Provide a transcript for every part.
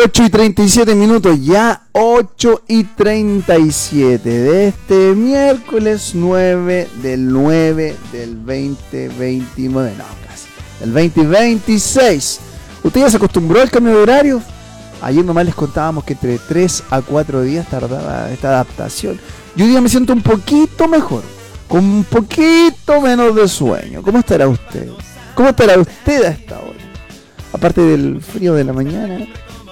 8:37, ya 8:37 de este miércoles 9 del 2029, no, casi, del 2026. ¿Usted ya se acostumbró al cambio de horario? Ayer nomás les contábamos que entre 3 a 4 días tardaba esta adaptación. Yo hoy día me siento un poquito mejor, con un poquito menos de sueño. ¿Cómo estará usted? ¿Cómo estará usted a esta hora? Aparte del frío de la mañana.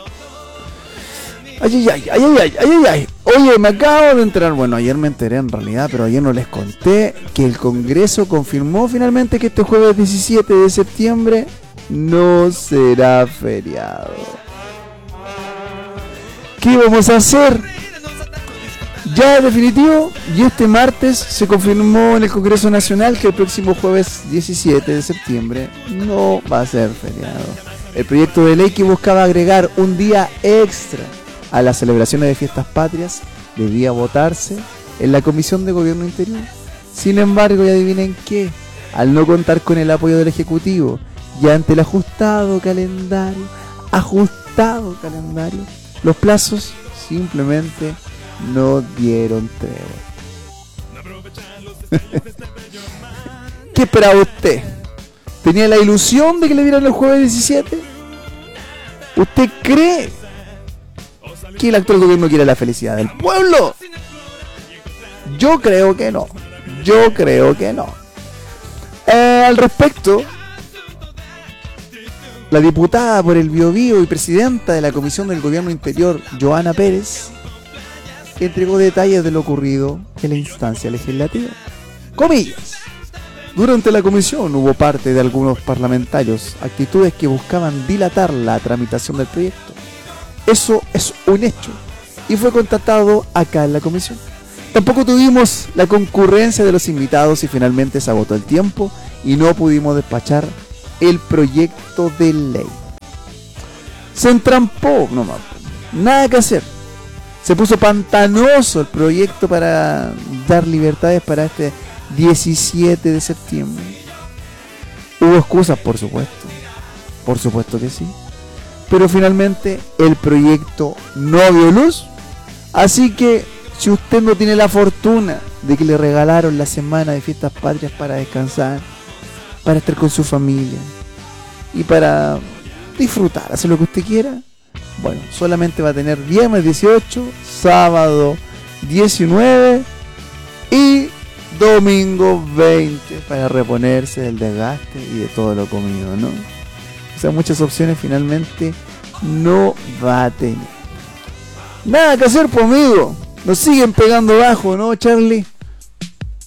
Ay. Oye, me acabo de enterar, bueno, ayer me enteré en realidad, pero ayer no les conté que el Congreso confirmó finalmente que este jueves 17 de septiembre no será feriado. ¿Qué vamos a hacer? Ya es definitivo, y este martes se confirmó en el Congreso Nacional que el próximo jueves 17 de septiembre no va a ser feriado. El proyecto de ley que buscaba agregar un día extra a las celebraciones de fiestas patrias debía votarse en la Comisión de Gobierno Interior. Sin embargo, y adivinen qué, al no contar con el apoyo del Ejecutivo y ante el ajustado calendario, los plazos simplemente no dieron tregua. ¿Qué esperaba usted? ¿Tenía la ilusión de que le dieran el jueves 17? ¿Usted cree que el actual gobierno quiere la felicidad del pueblo? Yo creo que no. Al respecto, la diputada por el Biobío y presidenta de la Comisión del Gobierno Interior, Joana Pérez, entregó detalles de lo ocurrido en la instancia legislativa. Comillas: durante la comisión hubo parte de algunos parlamentarios actitudes que buscaban dilatar la tramitación del proyecto. Eso es un hecho y fue constatado acá en la comisión. Tampoco tuvimos la concurrencia de los invitados y finalmente se agotó el tiempo y no pudimos despachar el proyecto de ley. Se entrampó nomás, nada que hacer. Se puso pantanoso el proyecto para dar libertades para este 17 de septiembre. Hubo excusas, por supuesto que sí, pero finalmente el proyecto no vio luz. Así que si usted no tiene la fortuna de que le regalaron la semana de fiestas patrias para descansar, para estar con su familia y para disfrutar, hacer lo que usted quiera, bueno, solamente va a tener viernes 18, sábado 19 y domingo 20 para reponerse del desgaste y de todo lo comido, ¿no? O sea, muchas opciones finalmente no va a tener. Nada que hacer, pues, amigo. Nos siguen pegando bajo, ¿no, Charlie?